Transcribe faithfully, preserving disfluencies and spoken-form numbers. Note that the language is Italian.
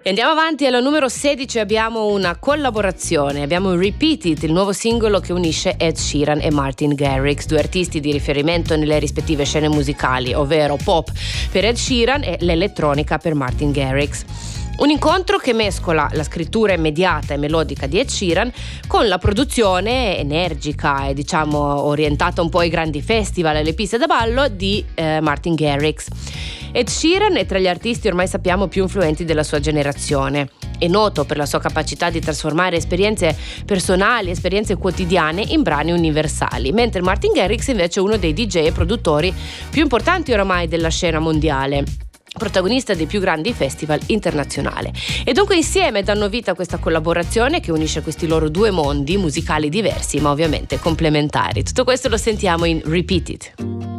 E andiamo avanti, alla numero sedici abbiamo una collaborazione, abbiamo Repeat It, il nuovo singolo che unisce Ed Sheeran e Martin Garrix, due artisti di riferimento nelle rispettive scene musicali, ovvero pop per Ed Sheeran e l'elettronica per Martin Garrix. Un incontro che mescola la scrittura immediata e melodica di Ed Sheeran con la produzione energica e diciamo orientata un po' ai grandi festival e alle piste da ballo di eh, Martin Garrix. Ed Sheeran è tra gli artisti ormai sappiamo più influenti della sua generazione. È noto per la sua capacità di trasformare esperienze personali, esperienze quotidiane in brani universali, mentre Martin Garrix invece è uno dei D J e produttori più importanti oramai della scena mondiale, protagonista dei più grandi festival internazionali. E dunque insieme danno vita a questa collaborazione che unisce questi loro due mondi musicali diversi ma ovviamente complementari. Tutto questo lo sentiamo in Repeat It.